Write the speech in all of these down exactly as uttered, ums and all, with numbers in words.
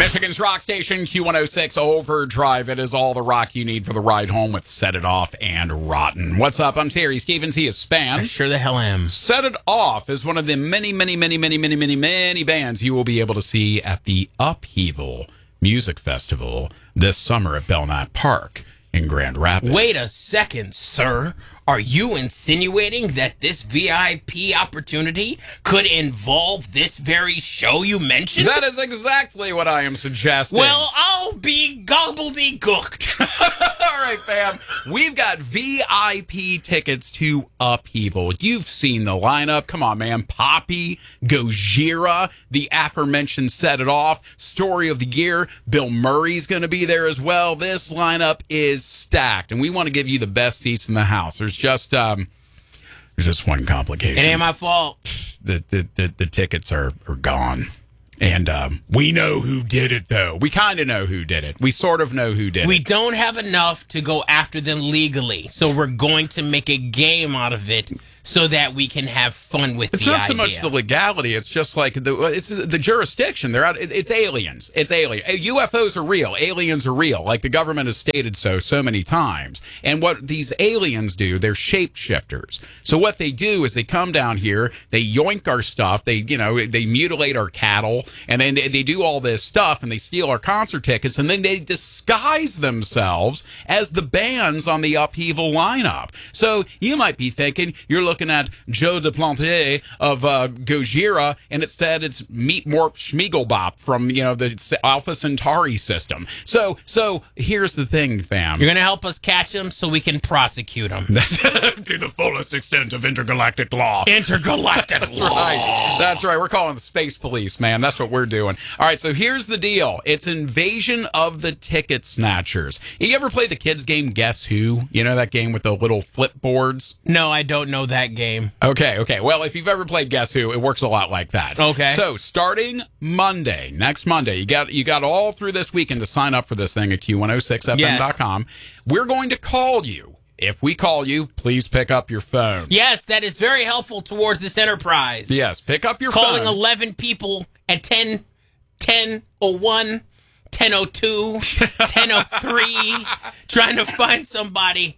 Michigan's rock station, Q one oh six Overdrive. It is all the rock you need for the ride home with Set It Off and Rotten. What's up? I'm Terry Stevens. He is Span. I sure the hell am. Set It Off is one of the many, many, many, many, many, many, many bands you will be able to see at the Upheaval Music Festival this summer at Belknap Park in Grand Rapids. Wait a second, sir. Are you insinuating that this V I P opportunity could involve this very show you mentioned? That is exactly what I am suggesting. Well, I'll be gobbledygooked. All right, fam. We've got V I P tickets to Upheaval. You've seen the lineup. Come on, man. Poppy, Gojira, the aforementioned Set It Off, Story of the Year. Bill Murray's going to be there as well. This lineup is stacked, and we want to give you the best seats in the house. There's just um, there's just one complication. It ain't my fault. The the the, the tickets are, are gone. And um, we know who did it, though. We kind of know who did it. We sort of know who did we it. We don't have enough to go after them legally, so we're going to make a game out of it so that we can have fun with it's the not idea. so much the legality. It's just like the it's the jurisdiction. They're out. It, it's aliens. It's alien. U F Os are real. Aliens are real. Like the government has stated so so many times. And what these aliens do, they're shapeshifters. So what they do is they come down here, they yoink our stuff, they you know they mutilate our cattle, and then they, they do all this stuff, and they steal our concert tickets, and then they disguise themselves as the bands on the Upheaval lineup. So you might be thinking you're looking at Joe Duplantier of uh, Gojira, and instead it's Meet Morp Schmiegelbop from, you know, the Alpha Centauri system. So, so here's the thing, fam. You're going to help us catch them so we can prosecute them. To the fullest extent of intergalactic law. Intergalactic That's law. right. That's right. We're calling the space police, man. That's what we're doing. All right, so here's the deal. It's Invasion of the Ticket Snatchers. You ever play the kids game Guess Who? You know that game with the little flip boards? No, I don't know that game. Okay, okay. Well, if you've ever played Guess Who, it works a lot like that. Okay. So, starting Monday, next Monday, you got you got all through this weekend to sign up for this thing at Q one oh six F M dot com. Yes. We're going to call you. If we call you, please pick up your phone. Yes, that is very helpful towards this enterprise. Yes, pick up your Calling phone. Calling eleven people at ten, ten oh one, ten oh two, ten oh three, trying to find somebody.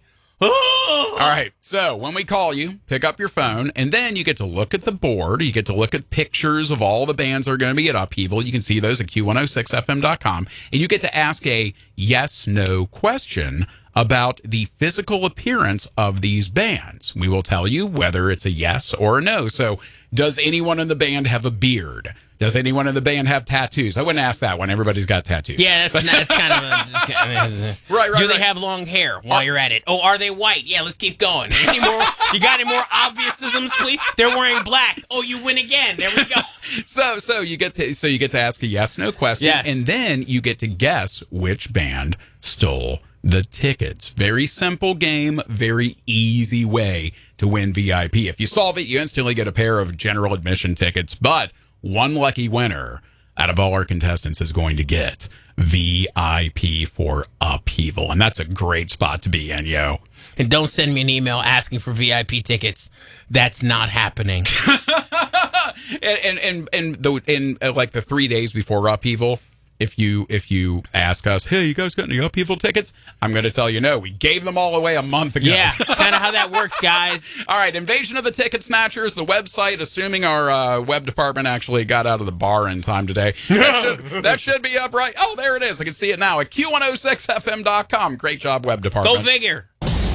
All right, so when we call you, pick up your phone, and then you get to look at the board. You get to look at pictures of all the bands that are going to be at Upheaval. You can see those at Q one oh six F M dot com, and you get to ask a yes-no question about the physical appearance of these bands. We will tell you whether it's a yes or a no. So, does anyone in the band have a beard? Does anyone in the band have tattoos? I wouldn't ask that one. Everybody's got tattoos. Yeah, that's, that's kind of a... right, right, Do they right. have long hair while you're at it? Oh, are they white? Yeah, let's keep going. Any more? You got any more obviousms, please? They're wearing black. Oh, you win again. There we go. so, so you get to so you get to ask a yes/no question, yes. And then you get to guess which band stole the tickets. Very simple game, very easy way to win V I P. If you solve it, you instantly get a pair of general admission tickets, but one lucky winner out of all our contestants is going to get V I P for Upheaval, and that's a great spot to be in, yo. And don't send me an email asking for V I P tickets. That's not happening. and and and, and the in uh, like the three days before Upheaval, if you if you ask us, hey, you guys got any Upheaval tickets? I'm going to tell you no. We gave them all away a month ago. Yeah, kind of how that works, guys. All right, Invasion of the Ticket Snatchers, the website, assuming our uh, web department actually got out of the bar in time today. That should, that should be up right. Oh, there it is. I can see it now at Q one oh six F M dot com. Great job, web department. Go figure.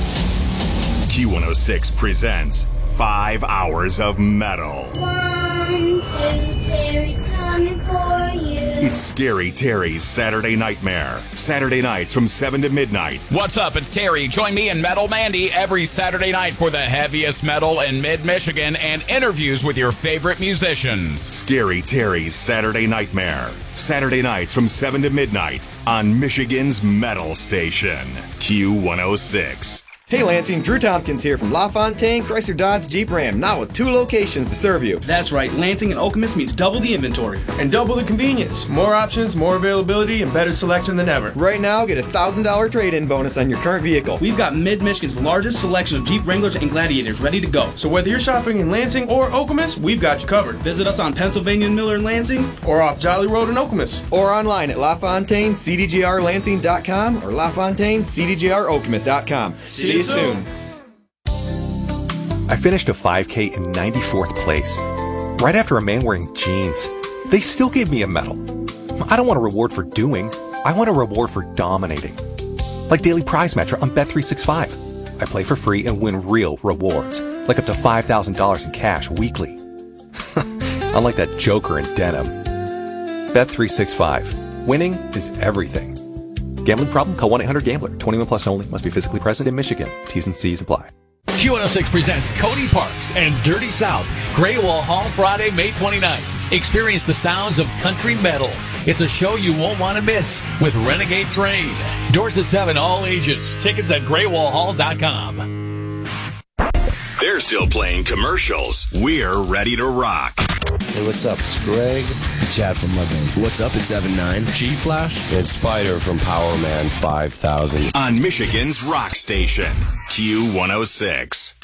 Q one oh six presents Five Hours of Metal. One, two, Terry's coming for you. It's Scary Terry's Saturday Nightmare. Saturday nights from seven to midnight. What's up? It's Terry. Join me and Metal Mandy every Saturday night for the heaviest metal in mid-Michigan and interviews with your favorite musicians. Scary Terry's Saturday Nightmare. Saturday nights from seven to midnight on Michigan's Metal Station. Q one oh six. Hey Lansing, Drew Tompkins here from LaFontaine Chrysler Dodge Jeep Ram, now with two locations to serve you. That's right, Lansing and Okemos means double the inventory. And double the convenience. More options, more availability, and better selection than ever. Right now, get a one thousand dollars trade-in bonus on your current vehicle. We've got Mid-Michigan's largest selection of Jeep Wranglers and Gladiators ready to go. So whether you're shopping in Lansing or Okemos, we've got you covered. Visit us on Pennsylvania and Miller in Lansing, or off Jolly Road in Okemos. Or online at LaFontaine C D G R Lansing dot com or LaFontaine C D G R Okemos dot com. See, See you soon. soon. I finished a five K in ninety-fourth place, right after a man wearing jeans. They still gave me a medal. I don't want a reward for doing, I want a reward for dominating. Like Daily Prize Matcher on Bet three sixty-five. I play for free and win real rewards, like up to five thousand dollars in cash weekly. Unlike that joker in denim. Bet three sixty-five. Winning is everything. Gambling problem? Call one eight hundred gambler. twenty-one plus only. Must be physically present in Michigan. T's and C's apply. Q one oh six presents Cody Parks and Dirty South, Great Wall Hall, Friday, May twenty-ninth. Experience the sounds of country metal. It's a show you won't want to miss with Renegade Train. Doors to seven, all ages. Tickets at great wall hall dot com. They're still playing commercials. We're ready to rock. Hey, what's up? It's Greg. Chad from Loving. What's up? It's Evan nine. G-Flash. And Spider from Power Man five thousand. On Michigan's rock station, Q one oh six.